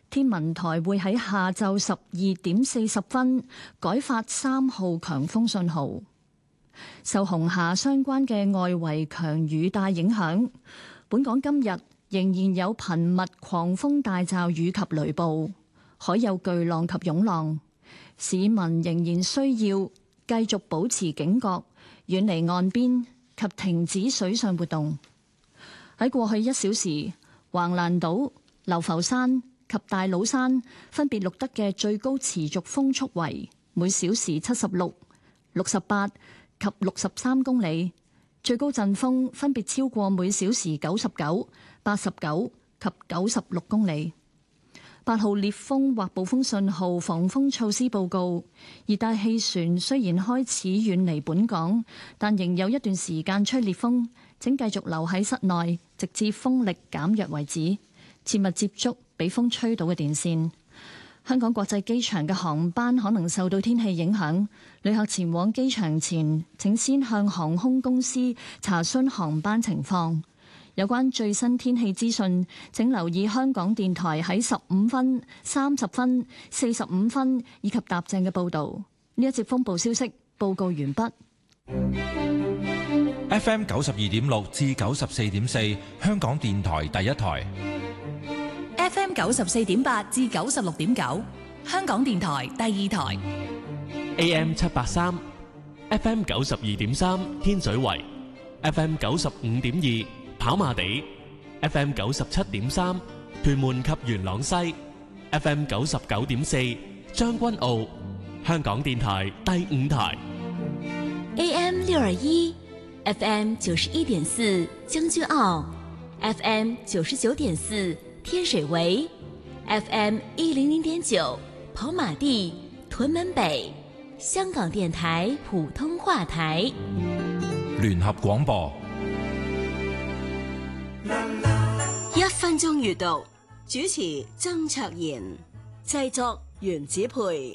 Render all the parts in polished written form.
天文台會喺下晝12:40改發3號強風信號。受紅霞相關嘅外圍強雨帶影響，本港今日仍然有頻密狂風大驟雨及雷暴，海有巨浪及湧浪，市民仍然需要繼續保持警覺，遠離岸邊及停止水上活動。喺過去1小時，橫瀾島、流浮山及大老山分別錄得嘅最高持續風速為每小時76、68及63公里，最高陣風分別超過每小時99、89及96公里。8號烈風或暴風信號防風措施報告。熱帶氣旋雖然開始遠離本港，但仍有一段時間吹烈風，請繼續留喺室內，直至風力減弱為止。切勿接觸被風吹倒嘅電線。香港國際機場嘅航班可能受到天氣影響，旅客前往機場前，請先向航空公司查詢航班情況。有關最新天氣資訊，請留意香港電台喺15分、30分、45分以及踏正嘅報導。呢一節風暴消息報告完畢。 FM 92.6至94.4，香港電台第一台。 FM 94.8至96.9，香港電台第二台。 AM 783 ，FM 92.3天水圍 ，FM 95.2跑馬地 ，FM 97.3屯門及元朗西 ，FM 99.4將軍澳，香港電台第五台。 AM 621，FM 91.4將軍澳 ，FM 99.4天水圍 ，FM 100.9跑馬地屯門北，香港電台普通話台。 聯合廣播。 1分鐘閱讀，主持曾卓賢，製作袁子培。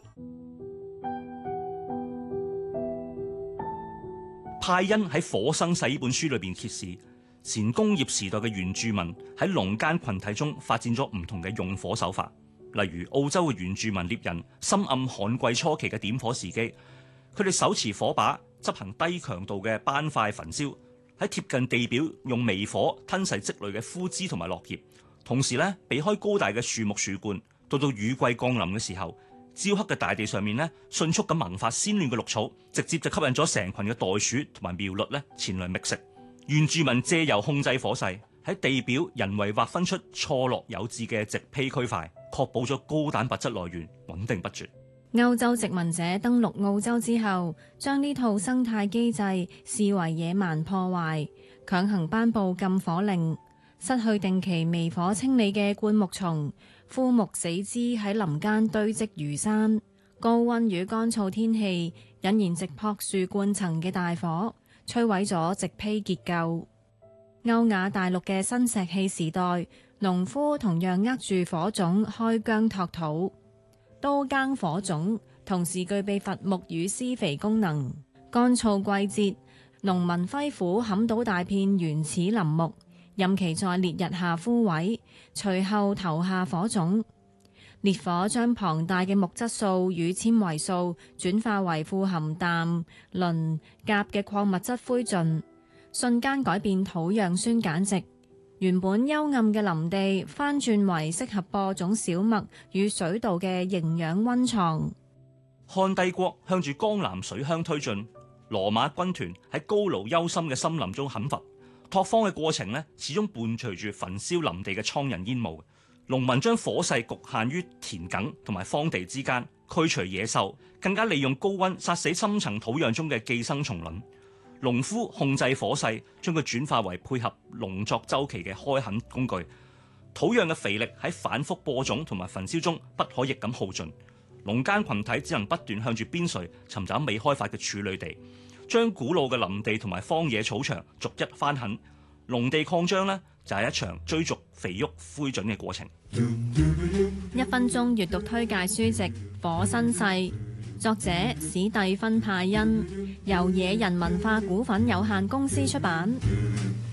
派恩喺《火生世》呢本書裏邊揭示，前工業時代嘅原住民喺農耕群體中發展咗唔同嘅用火手法，例如澳洲嘅原住民獵人深諳旱季初期嘅點火時機，佢哋手持火把執行低強度嘅斑塊焚燒，喺貼近地表用微火吞噬積累嘅枯枝同埋落葉，同時咧避開高大嘅樹木樹冠，到雨季降臨嘅時候，焦黑嘅大地上面咧迅速咁萌發鮮嫩嘅綠草，直接就吸引咗成群嘅袋鼠同埋苗栗咧前來覓食。原住民借由控制火勢，喺地表人為劃分出錯落有致嘅植被區塊，確保咗高蛋白質來源穩定不絕。 歐洲殖民者登陸澳洲之後，將呢套生態機制視為野蠻破壞，強行頒布禁火令，失去定期微火清理嘅灌木叢、枯木死枝喺林間堆積如山。高溫與乾燥天氣引燃直撲樹冠層嘅大火，摧毀咗植被結構。歐亞大陸嘅新石器時代，農夫同樣握住火種開疆拓土。刀耕火種同時具備伐木與施肥功能。乾燥季節，農民揮斧砍倒大片原始林木，任其在烈日下枯萎，隨後投下火種。烈火將龐大嘅木質素與纖維素轉化為富含氮、磷、鉀嘅礦物質灰燼，瞬間改變土壤酸鹼值。原本幽暗嘅林地翻轉為適合播種小麥與水稻嘅營養溫床。 漢帝國向住江南水鄉推進，羅馬軍團喺高盧幽深嘅森林中砍伐，拓荒嘅過程呢，始終伴隨住焚燒林地嘅蒼人煙霧。農民將火勢局限於田埂同埋荒地之間，驅除野獸，更加利用高溫殺死深層土壤中嘅寄生蟲卵。農夫控制火勢，將佢轉化為配合農作周期嘅開墾工具。土壤嘅肥力喺反覆播種同埋焚燒中不可逆咁耗盡，農耕群體只能不斷向住邊陲尋找未開發嘅處女地，將古老嘅林地同埋荒野草場逐一翻墾。農地擴張呢，就係一場追逐肥沃灰燼嘅過程。 1分鐘閱讀推介書籍《火生世》，作者史蒂芬派恩，由野人文化股份有限公司出版。